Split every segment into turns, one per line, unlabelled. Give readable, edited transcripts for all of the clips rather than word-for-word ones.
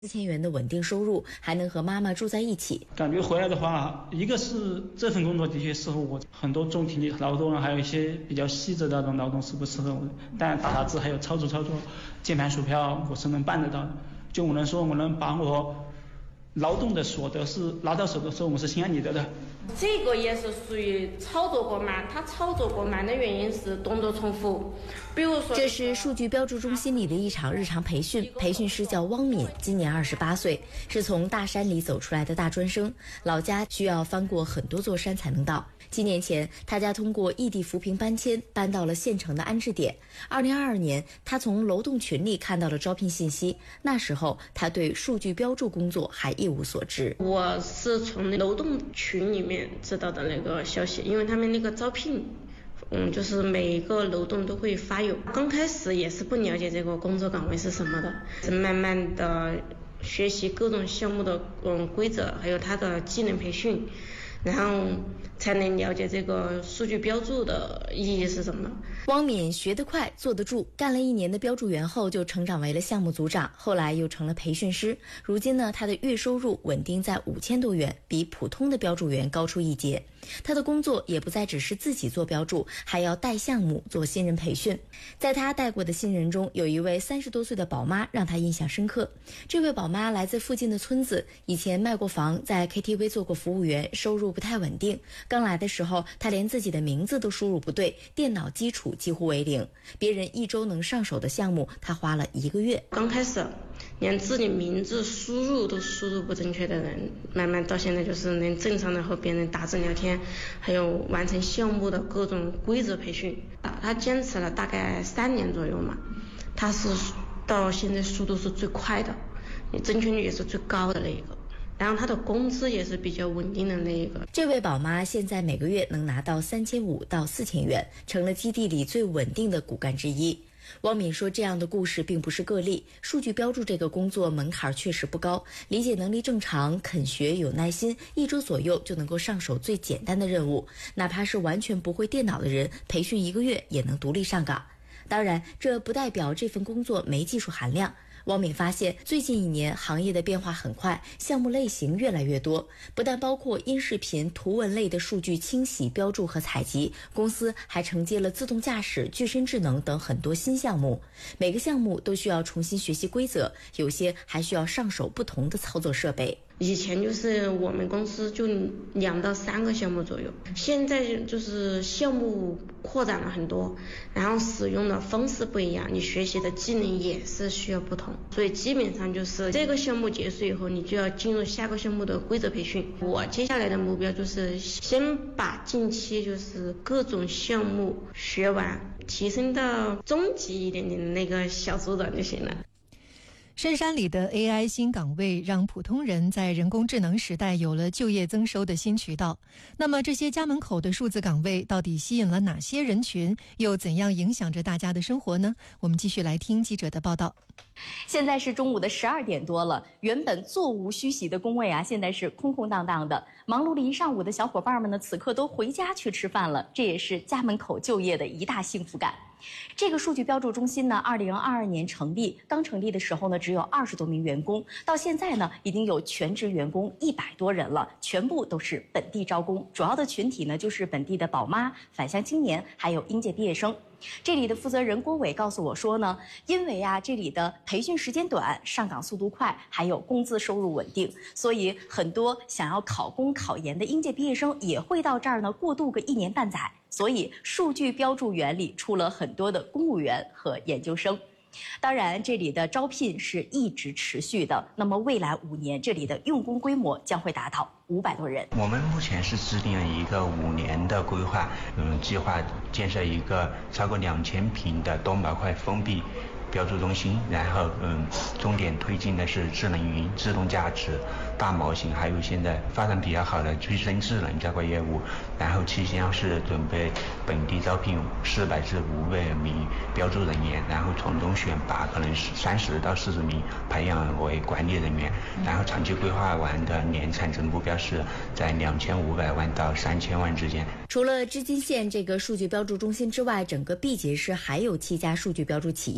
4000元的稳定收入，还能和妈妈住在一起。
感觉回来的话，一个是这份工作的确适合我，很多重体力劳动，还有一些比较细致的那种劳动是不适合我的。但打字还有操作键盘鼠标，我是能办得到的。就我能说，我能把我劳动的所得是拿到手的时候，我是心安理得的。
这个也是属于操作过慢，它操作过慢的原因是动作重复。比如说，
这是数据标注中心里的一场日常培训，培训师叫汪敏，今年28岁，是从大山里走出来的大专生，老家需要翻过很多座山才能到。7年前，他家通过异地扶贫搬迁，搬到了县城的安置点。2022年，他从楼栋群里看到了招聘信息，那时候他对数据标注工作还一无所知。
我是从楼栋群里面知道的那个消息，因为他们那个招聘就是每一个楼栋都会发有。刚开始也是不了解这个工作岗位是什么的，是慢慢的学习各种项目的规则，还有它的技能培训，然后才能了解这个数据标注的意义是什么。
汪敏学得快，坐得住，干了1年的标注员后就成长为了项目组长，后来又成了培训师。如今呢，他的月收入稳定在5000多元，比普通的标注员高出一截。他的工作也不再只是自己做标注，还要带项目做新人培训。在他带过的新人中，有一位30多岁的宝妈让他印象深刻。这位宝妈来自附近的村子，以前卖过房，在 KTV 做过服务员，收入不太稳定。刚来的时候，他连自己的名字都输入不对，电脑基础几乎为零。别人1周能上手的项目，他花了1个月。
刚开始连自己名字输入都输入不正确的人，慢慢到现在就是能正常的和别人打字聊天，还有完成项目的各种规则培训。他坚持了大概3年左右嘛，他是到现在速度是最快的，正确率也是最高的那一个。然后他的工资也是比较稳定的那一个。
这位宝妈现在每个月能拿到3500到4000元，成了基地里最稳定的骨干之一。汪敏说，这样的故事并不是个例，数据标注这个工作门槛确实不高，理解能力正常，肯学有耐心，1周左右就能够上手最简单的任务，哪怕是完全不会电脑的人，培训1个月也能独立上岗。当然，这不代表这份工作没技术含量。汪敏发现，最近1年行业的变化很快，项目类型越来越多，不但包括音视频、图文类的数据清洗、标注和采集，公司还承接了自动驾驶、具身智能等很多新项目。每个项目都需要重新学习规则，有些还需要上手不同的操作设备。
以前就是我们公司就2到3个项目左右，现在就是项目扩展了很多，然后使用的方式不一样，你学习的技能也是需要不同，所以基本上就是这个项目结束以后，你就要进入下个项目的规则培训。我接下来的目标就是先把近期就是各种项目学完，提升到中级一点点的那个小组长就行了。
深山里的 AI 新岗位让普通人在人工智能时代有了就业增收的新渠道。那么这些家门口的数字岗位到底吸引了哪些人群，又怎样影响着大家的生活呢？我们继续来听记者的报道。
现在是中午的12点多了，原本座无虚席的工位啊，现在是空空荡荡的。忙碌了一上午的小伙伴们呢，此刻都回家去吃饭了，这也是家门口就业的一大幸福感。这个数据标注中心呢，2022年成立，刚成立的时候呢，只有20多名员工，到现在呢，已经有全职员工100多人了，全部都是本地招工，主要的群体呢，就是本地的宝妈、返乡青年，还有应届毕业生。这里的负责人郭伟告诉我说呢，因为这里的培训时间短，上岗速度快，还有工资收入稳定，所以很多想要考公考研的应届毕业生也会到这儿呢过渡个1年半载，所以数据标注员里出了很多的公务员和研究生。当然，这里的招聘是一直持续的。那么未来5年，这里的用工规模将会达到500多人。
我们目前是制定了一个5年的规划，计划建设一个超过2000平的多模块封闭标注中心，然后重点推进的是智能云、自动驾驶、大模型，还有现在发展比较好的具身智能这块业务。然后期间是准备本地招聘400至500名标注人员，然后从中选拔可能30到40名培养为管理人员。然后长期规划完的年产值目标是在2500万到3000万之间。
除了织金县这个数据标注中心之外，整个毕节市还有7家数据标注企业，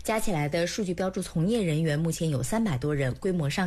加起来的数据标注从业人员目前有300多人，规模上